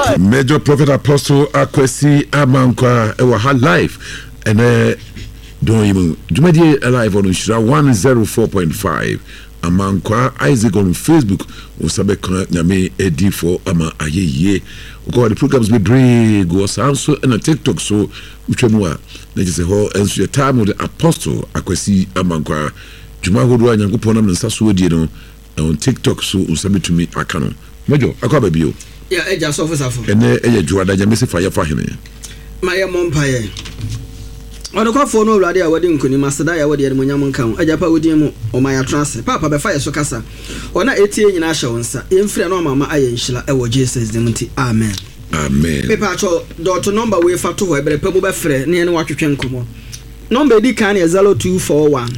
Major Prophet Apostle Akwesi Amankwa ewa ha live and don't even Jumadi alive on Shira 104.5 Amankwa Isaac on Facebook Usabeka Nyame Edi for Ama Ayeye. The programs be brave go also and a TikTok so uchemwa na just ho enso your time with the Apostle Akwesi Amankwa Juma hodwa Nyankopon na nsa so die no on TikTok so usabetumi aka no. Major akwa babio. Yeah, I just officer for. And a Juada Jamisi fire for him. My Mompire. On the call for no radio wedding, Kunimasa, what the Munyaman count, a Japa with him or my trans, Papa by fire Socasa. On a 18 in Ashawansa, in Freno Mama Iron Shilla, I was Jesus, Demonti. Amen. Amen. Papacho, daughter number way for two, but a pebble by friend, near what you can come on. Number D can is 0241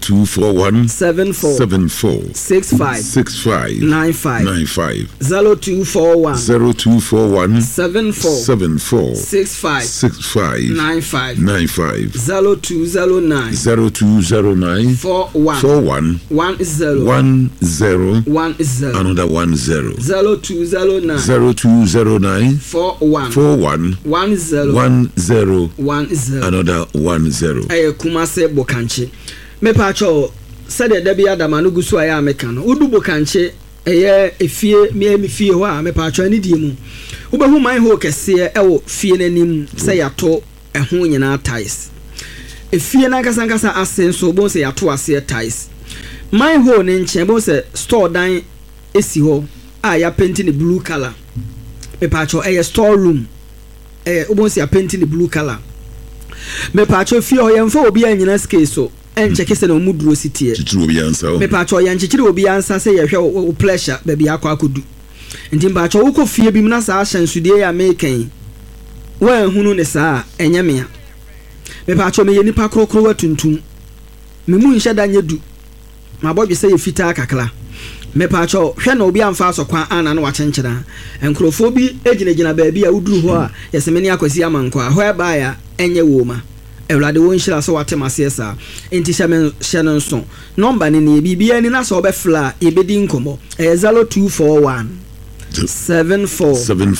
74 65 95 0241 74 65 95 0209 41 10 another 10 0209 41 10 another 10 Kumase Bokanche. Mepacho said that Debbie Adama no gusu aya meka no. Udu Bokanche efie me fie ho a mepacho ani die mu. Ubehu man ho kese ewo fie nanim se yato eho nyina ties. Efie na kasa asenso bo se yato ase ties. Man ho ne nche bo se store dan esi ho a ya painting the blue color. Mepacho store room. Ubo se ya painting the blue color. Me pacho fie oyemfa obi anyina ske so encheke se no muduro sitie chichiro obi ansa me pacho yanchekire obi ansa se ye hwe o pleasure baby akwa akodu nti pacho uko fie bi mna sa ahyansudie ya meken wan hunu ne sa enyemea me pacho me yenipa krokro watuntum me mu nhye da nyedu mabodwe se ye fita kakla me pacho hwe na obi amfa asokwa ana na wachenkira enkrofo bi eginegina baabi a uduru ho a yesemeni Akwesi Amankwa ho ba ya enye woma ewlade won hira so watemase esa enti hyenon so number ni bibia ni na so obefla ebedi nkomo 0241 74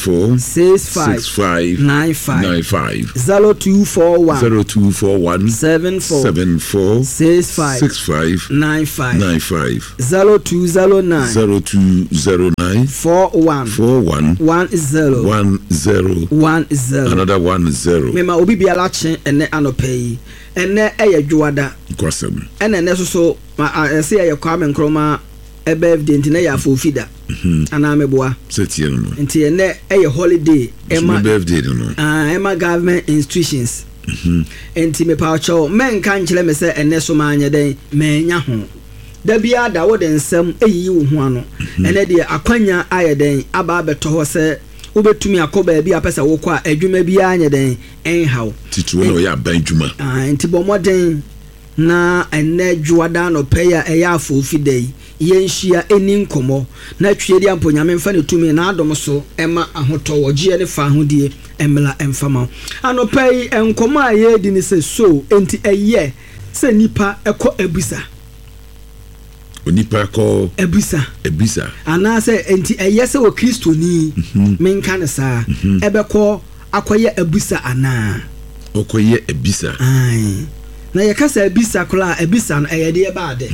65 95 0241 74 65 95 0209 41 10 another 10 mema obi bia la chen ene anopai ene eyadwada kwasem ene so ese ye kwame nkroma e birthday nti na ya fofida ana meboa setie no nti ene eye holiday ema birthday no ema government institutions nti me pacho men kan kire me se ene so ma anya den menya ho da bia da wo den nsam eyi wo ho ano ene de akwanya aye den aba beto ho se ubetumi akoba bia pesa wo kwa adwuma bia anya den enhaw tituo no ya ban dwuma nti bomoden na ene dwada no peya eya afofidai yenhia eni nkomo na twedi amponyame mfa ne tumi na adom so ema ahoto wogie ne fa hodie emla emfama anopai enkomo aye di ni se so enti eye se nipa eko ebusa onipa ko ebisa ana se enti eye se o Kristo ni menka ne sa ebeko akoye ebusa ana okoye ebisa ai na yakasa ebisa kola ebisa no eye de baade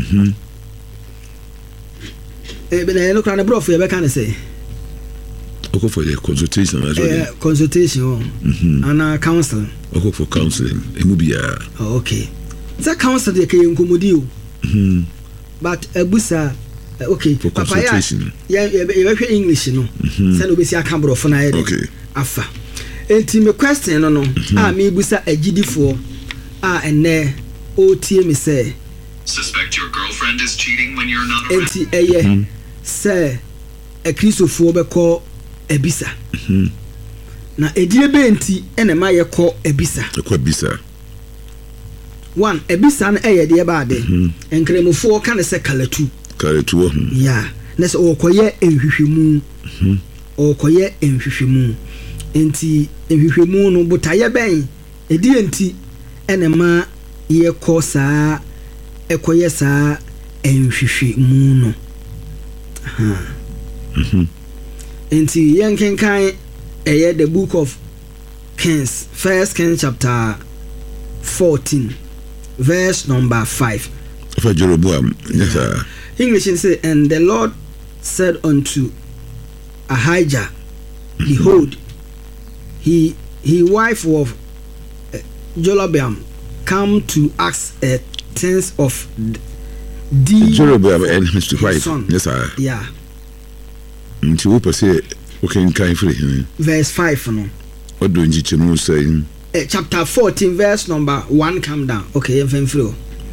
bena no kana bro for you can say oko for the consultation as well consultation and counsel oko for counseling emubia okay that counsel dey kay nkomodi o but ebusa okay for consultation yeah English no say no be see aka bro for na okay afa enti me question no me busa agidifo ene o tie me say suspect your girlfriend is cheating when you're not around. Enti eye say a Christopher beko ebisa na edie benti ene ma ye ko ebisa one ebisa na eye de baade enkremofo ka ne se kalatu ya na se okoye enhwehwemu okoye enhwehwemu enti enhwehwemu no botaye ben edie enti ene ma ye ko saa ekoye saa enhwehwemu no enti yenkenkan the book of Kings, 1 Kings chapter 14 verse number 5. For Jeroboam, yes sir. English say, and the Lord said unto Ahijah, behold, he wife of Jeroboam come to ask a things of thee. Jeroboam and his wife, son. yes sir. Yeah. Nti wo pese okay nkan free him. Verse 5 no. What do you say? Chapter 14 verse number 1 come down. Okay, free.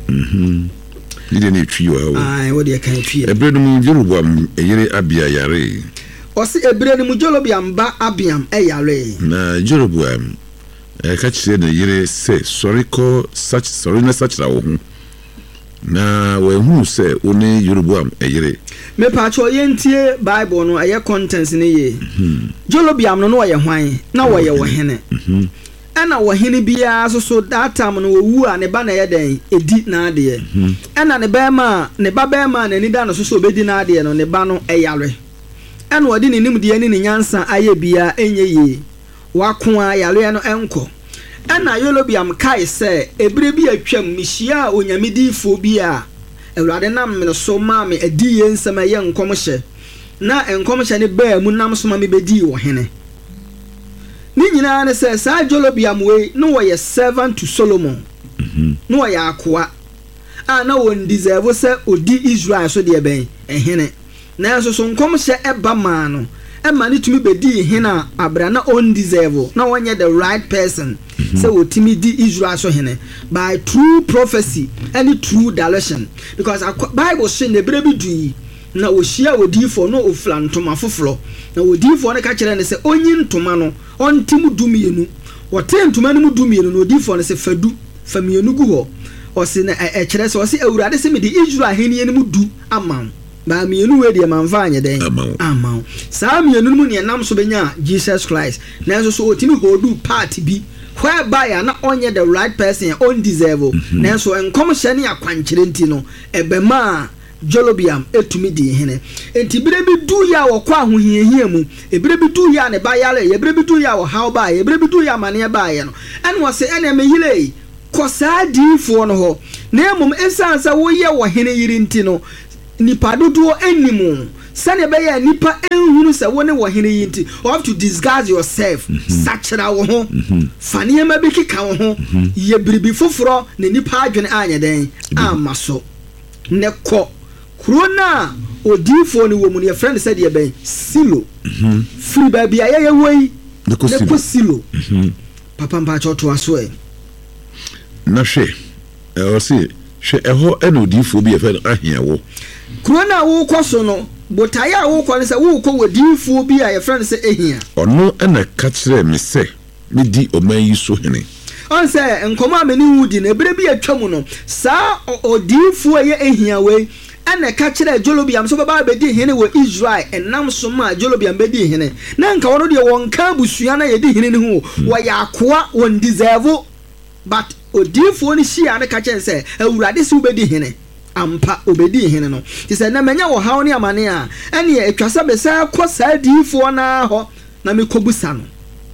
You didn't treat you. What do you can treat? A bread of Jeroboam, a year Abia Yare. Or see a bread of Jeroboam ba Abiam a yare. Na Jeroboam, a catch said a year say, sorry, call such sorry, such a woman. Na when who say only Jeroboam a year. Me pacho yentie Bible no aye contents ni ye. Jeroboam no ye hwan na wo ye wo hene. Ena wo hene bia so that time no wu a ne ba na ye den edi na ade. Ena ne ba ma ne ba na ni da no so obedi na ade no ne ba no eyare. Ena wo di ne nim de ni ne nyansa aye bia enye ye. Wako a yare no enko. Ena Jeroboam kai se ebre bi atwam mihia onyamedifo bia Ewurade nam me so ma me adi ye nsem ye nkomhye na enkomhye ne ba mu nam so ma me bedi wo hene ni nyina ne se sa Jeroboam we no wo ye servant to Solomon no wo ya akoa na won deserve se odi Israel so de ben ehene na so nkomhye eba ma no ema ne tumi bedi hene abra na on deserve na wonye the right person say otimi di Israel so hene by true prophecy and true direction because Bible say ne brebi dui na ohia odifo no ofla ntoma foforo na odifo ne ka kire ne say onyi ntoma no ontim dumienu wote ntoma no dumienu no odifo ne say fadu famienu gu ho o se na kire say o se awurade se me di Israel hene enu du amam ba mienu we de manfa anye den amam sa mienu mu ne nam so benya Jesus Christ na so otimi hodu part bi whereby na onye the right person on deserve na so enkomhye ne akwankyere nti no ebema Jeroboam etumi di hene enti bire bi du ya wo kwa ahohiehia mu ebire bi du ya ne ba yare ebire bi du ya wo how ba ebire bi du ya mane ba ye no ene wo se ene me yire kosa difo no ho na emum ensansa wo ye wo hene yiri nti no nipa dodo enimu sane be ya nipa enhunu se wo ne wo hene yinti you have to disguise yourself sachira wo ho fane ma bi kika wo ho ye biribi foforo ne nipa adwene anya den amaso ne ko krona odifo ne wo mu ne friend said ye ben silo free baby aye wei ne ko silo papa mpa choto aso e na hwe o se hwe eho eno odifo bi e fe ahia wo krona wo koso no botaya wo kwale se wo ko wodifo bi a ye friend se ehia ono ena ka kire me se me di oman yi so hene on se enkomo ameni wudi na ebere bi atwam no sa odifo ye ehia we ena ka kire Jeroboam so baba be di hene wo Israel enam so ma Jeroboam be di hene na nka wono de wonka busua na ye di hene ne ho wo ya akoa won deserve but odifo ni hia na ka kire se awurade se wo be di hene ampa obedi hene no ti se na menya wo hawo ne amane a ene etwasa be sa kosa difo na ho na mekobusa no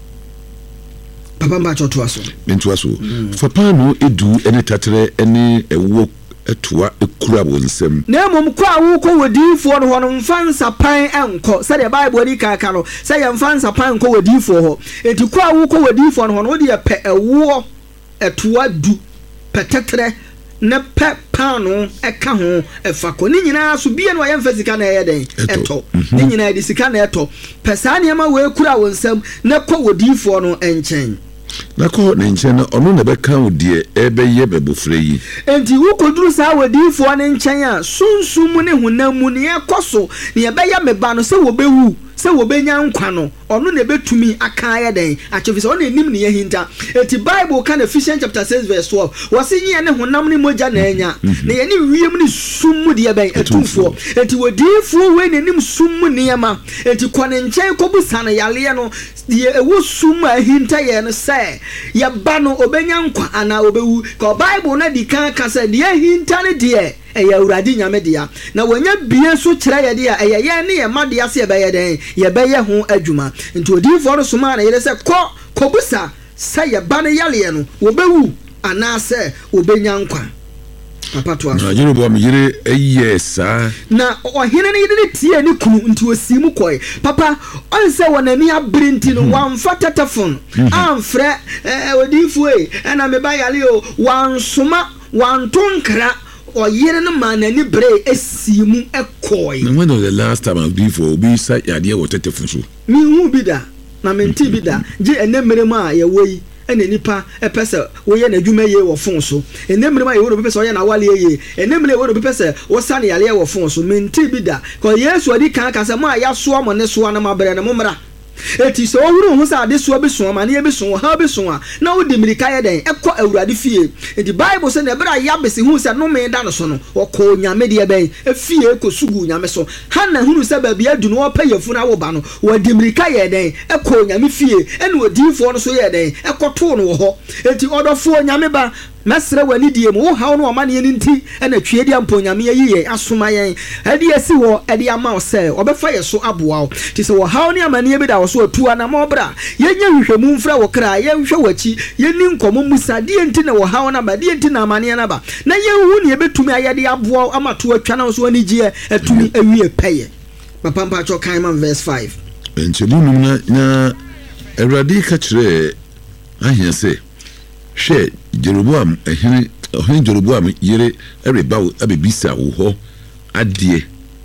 papa mba choto aso mentu aso papa no edu ene tatere ene ewo etua ekura wonsem na mom kwa wo ko wodifo no ho no mfansa pan enko se de Bible ni kaka no se ye mfansa pan enko wodifo ho enti kwa wo ko wodifo no ho no de ye pe ewo etua du petetre ne pe pano eka ho efako ni nyina so bie no ayemfa sika na yeden eto ni nyina edi sika na eto pesa ne ma we kura wonsam ne ko wodifo no enchen na ko ne nchen no ono ne be kan odie ebe ye bebofre yi enti wo koduru sa wodifo ne nchen a sunsum ne hunamu ne ekoso ne ye be ya meba no se wo bewu se wo benya nkwa no ono ne betumi aka ya den achofisa ono enim ne hinta eti Bible kan Ephesians chapter 6 verse 12 wose nyi ne honam ne moja na enya ne ye ne wiem ne sum de ben etumfo eti wodifo we ne nim sum ne yama eti kwane nchen kobusa na yale no ye ewo sum a hinta ye no se ye ba no obenya nkwa ana obewu ko Bible na di kan ka se de hinta ne de ɛyɛ awurade nyame dea na wɔnya bie so kyerɛ yɛ de a ɛyɛ yɛn ne yɛ ma de ase yɛbɛyɛ den yɛbɛyɛ ho adwuma nti odiyifoɔ no soma na yɛde sɛ kɔbusa sɛ yɛba no yaleɛ no wɔbɛwu anaasɛ wɔbɛnya nkwa papa to aso na Jeroboam yere ɛyɛ saa na ɔhene no yere ne tie ne kunu nti osi mu kɔe papa ɔnsɛ wɔnani abere nti no wamfa tetefon amfrɛ odiyifoɔ ɛna meba yale o wansoma wantonkra ɔyere no ma n'ani bere esi mu ɛkɔe. na when was the last time before obi sa yadeɛ wɔ tetefon so mihu bi da na menti bi da gye ɛnɛ mmere mu a yɛwɔ yi ɛna nipa ɛpɛ sɛ woyɛ n'adwuma yie wɔ fon so ɛnɛ mmere mu a yɛwɔ no bi pɛ sɛ ɔyɛ n'awale yie ɛnɛ mmere yɛwɔ no bi pɛ sɛ wɔsa ne yaleɛ wɔ fon so menti bi da kɔ yesu adi kan kasa mu a yɛasoa mo ne soa na mo abrɛ no mo mmra eti sɛ ɔhuru ho sɛ ade soa bi soa ma ne yɛ bi soa ha bi soa na wodi mirika yɛ den ɛkɔ awurade fie eti bible sɛ na ɛbɛrɛ yabesi hu sɛ nome da no so no wɔkɔ nyame deɛ bɛn efie kɔ sugu nyame so ha na hunu sɛ baabi adu no wɔpɛ yɛfu na woba no wɔdi mirika yɛ den ɛkɔ nyame fie ɛna odiyifoɔ no so yɛ den ɛkɔtoo no wɔ hɔ eti ɔdɔfoɔ nyame ba mɛsrɛ w'ani die mu wo haw no ɔma ne yɛn nti ɛna twie di ampo nyame yɛ yie asoma yɛn ɛde asi wɔ ɛde ama wo sɛ ɔbɛfa yɛ so aboa wo nti sɛ wɔ haw ne amanneɛ bi da wɔ so atu anama ɔbra yɛnyɛ nhwehwɛmu mfra wɔ kra yɛnhwɛ w'akyi yɛni nkɔmmɔ musa deɛ nti na wɔ haw no aba deɛ nti na amanneɛ no aba na yɛnhu ne yɛbɛtumi ayɛde aboa wo ama to atwa na wo so ani gyeɛ atumi awie pɛyɛ papa mpakyɛ kan ma verse 5 nkyɛmu num na awurade ka kyerɛ ahia sɛ hwɛ Jeroboam ɔhene Jeroboam yere ɛreba wo abɛbisa wo hɔ adeɛ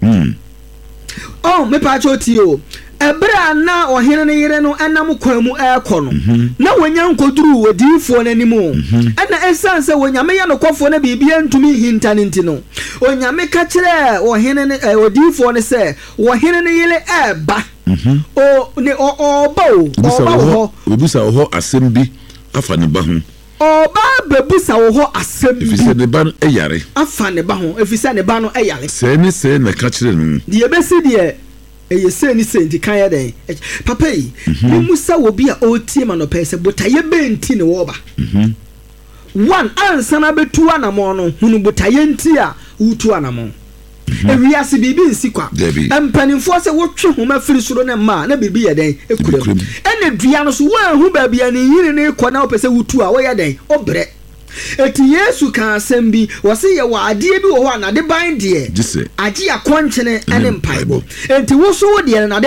mepa kyɛ tie o ɛberɛ a na ɔhene no yere no ɛnam kwan mu ɛrekɔ no na wɔnya nkɔduru odiyifoɔ no anim ɛna ɛsiane sɛ wɔnyame yɛ nokɔfoɔ no biribia ntumi hinta no nti no onyame ka kyerɛ ɔhene no odiyifoɔ no sɛ wɔhene no yere ɛreba ɔba wo hɔ obisa wo hɔ asɛm bi afa ne ba ho ɔba bɛbusa wo hɔ asɛm bi efisɛ ne ba no ɛyare afa ne ba ho efisɛ ne ba no ɛyare sɛ ne sɛ na ka kyerɛ no deɛ bɛsi deɛ ɛyɛ sɛ ni sɛ nti kan yɛ dɛn papa yi ne musa wɔ bi a ɔretie ma no pɛ sɛ botaeɛ bɛnti ne wɔba one ansa na bɛtu anamɔ no hunu botaeɛ nti a wotu anamɔ ewiase biribi nsi kwa mpanimfoɔ sɛ wotwe homa firi soro ne mma na biribi yɛ dɛn ekuram ɛna dua no so wɔahu baabi a ne yiri ne kɔ na wopɛ sɛ wotu a wɔyɛ dɛn ɔbrɛ eti yesu ka asɛm bi wɔse yɛ wɔ adeɛ bi wɔ hɔ a nade ban deɛ agye akɔnkyene ɛne mpaebɔ enti wo so wo deɛ no